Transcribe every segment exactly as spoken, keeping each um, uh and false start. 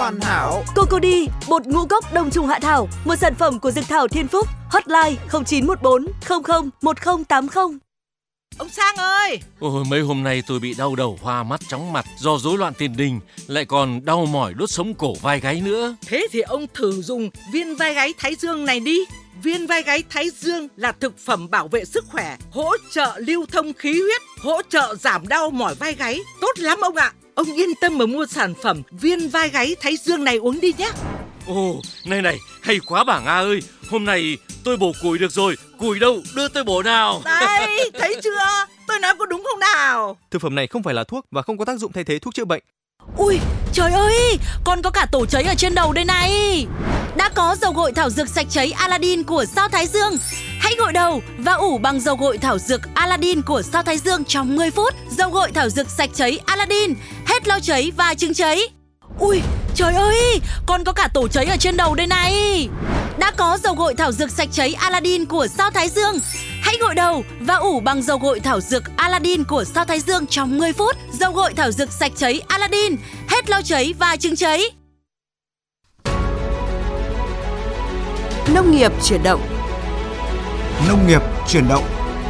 hoàn hảo. Cocody, bột ngũ cốc đông trùng hạ thảo, một sản phẩm của Dược thảo Thiên Phúc. Hotline không chín một bốn không không một không tám không. Ông Sang ơi! Ôi, mấy hôm nay tôi bị đau đầu, hoa mắt, chóng mặt do rối loạn tiền đình, lại còn đau mỏi đốt sống cổ vai gáy nữa. Thế thì ông thử dùng viên vai gáy Thái Dương này đi. Viên vai gáy Thái Dương là thực phẩm bảo vệ sức khỏe, hỗ trợ lưu thông khí huyết, hỗ trợ giảm đau mỏi vai gáy. Tốt lắm ông ạ! Ông yên tâm mà mua sản phẩm viên vai gáy Thái Dương này uống đi nhé. Ồ, này này, hay quá bà Nga ơi. Hôm nay tôi bổ củi được rồi. Củi đâu, đưa tôi bổ nào. Đấy, thấy chưa? Tôi nói có đúng không nào? Thực phẩm này không phải là thuốc và không có tác dụng thay thế thuốc chữa bệnh. Ui, trời ơi, con có cả tổ cháy ở trên đầu đây này. Đã có dầu gội thảo dược sạch cháy Aladdin của Sao Thái Dương. Hãy gội đầu và ủ bằng dầu gội thảo dược Aladdin của Sao Thái Dương trong mười phút. Dầu gội thảo dược sạch cháy Aladdin, hết lau cháy và chứng cháy. Ui, trời ơi, con có cả tổ cháy ở trên đầu đây này. Đã có dầu gội thảo dược sạch cháy Aladdin của Sao Thái Dương. Hãy gội đầu và ủ bằng dầu gội thảo dược Aladdin của Sao Thái Dương trong mười phút. Dầu gội thảo dược sạch cháy Aladdin, hết lau cháy và chứng cháy. Nông nghiệp chuyển động. Nông nghiệp chuyển động.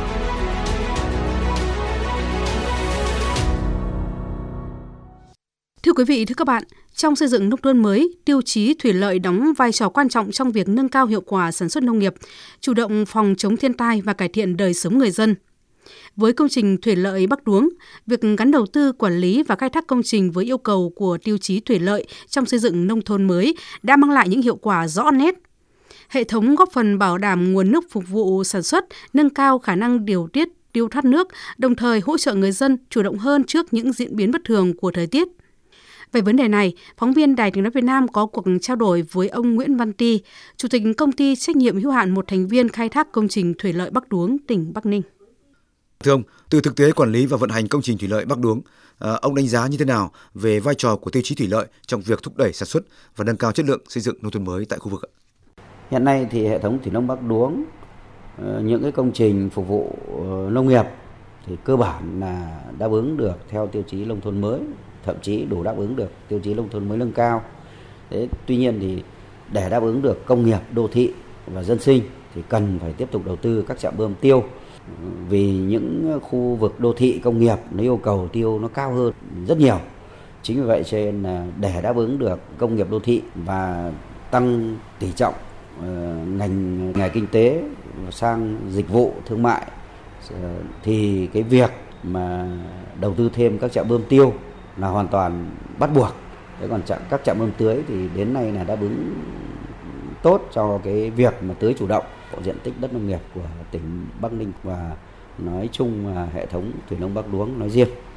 Thưa quý vị, thưa các bạn, trong xây dựng nông thôn mới, tiêu chí thủy lợi đóng vai trò quan trọng trong việc nâng cao hiệu quả sản xuất nông nghiệp, chủ động phòng chống thiên tai và cải thiện đời sống người dân. Với công trình thủy lợi Bắc Đuống, việc gắn đầu tư, quản lý và khai thác công trình với yêu cầu của tiêu chí thủy lợi trong xây dựng nông thôn mới đã mang lại những hiệu quả rõ nét. Hệ thống góp phần bảo đảm nguồn nước phục vụ sản xuất, nâng cao khả năng điều tiết, tiêu thoát nước, đồng thời hỗ trợ người dân chủ động hơn trước những diễn biến bất thường của thời tiết. Về vấn đề này, phóng viên Đài Tiếng nói Việt Nam có cuộc trao đổi với ông Nguyễn Văn Ti, Chủ tịch Công ty trách nhiệm hữu hạn một thành viên khai thác công trình thủy lợi Bắc Đuống, tỉnh Bắc Ninh. Thưa ông, từ thực tế quản lý và vận hành công trình thủy lợi Bắc Đuống, ông đánh giá như thế nào về vai trò của tiêu chí thủy lợi trong việc thúc đẩy sản xuất và nâng cao chất lượng xây dựng nông thôn mới tại khu vực ạ? Hiện nay thì hệ thống thủy nông Bắc Đuống, những cái công trình phục vụ nông nghiệp thì cơ bản là đáp ứng được theo tiêu chí nông thôn mới, thậm chí đủ đáp ứng được tiêu chí nông thôn mới nâng cao. Thế, tuy nhiên thì để đáp ứng được công nghiệp, đô thị và dân sinh thì cần phải tiếp tục đầu tư các trạm bơm tiêu. Vì những khu vực đô thị công nghiệp nó yêu cầu tiêu nó cao hơn rất nhiều. Chính vì vậy cho nên là để đáp ứng được công nghiệp đô thị và tăng tỷ trọng uh, ngành nghề kinh tế sang dịch vụ thương mại uh, thì cái việc mà đầu tư thêm các trạm bơm tiêu là hoàn toàn bắt buộc. Thế còn chạm, các trạm bơm tưới thì đến nay là đáp ứng tốt cho cái việc mà tưới chủ động của diện tích đất nông nghiệp của tỉnh Bắc Ninh và nói chung là hệ thống thủy nông Bắc Đuống nói riêng.